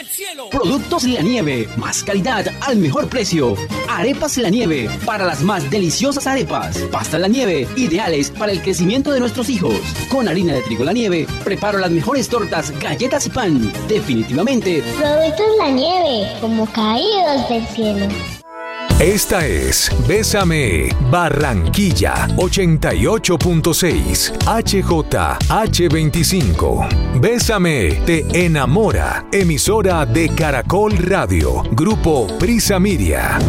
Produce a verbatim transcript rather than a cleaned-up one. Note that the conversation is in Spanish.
del cielo. Productos La Nieve, más calidad al mejor precio. Arepas La Nieve, para las más deliciosas arepas. Pasta La Nieve, ideales para el crecimiento de nuestros hijos. Con harina de trigo La Nieve, preparo las mejores tortas, galletas y pan. Definitivamente, Productos La Nieve, como caídos del cielo. Esta es Bésame Barranquilla ochenta y ocho punto seis H J H veinticinco. Bésame te enamora. Emisora de Caracol Radio. Grupo Prisa Media.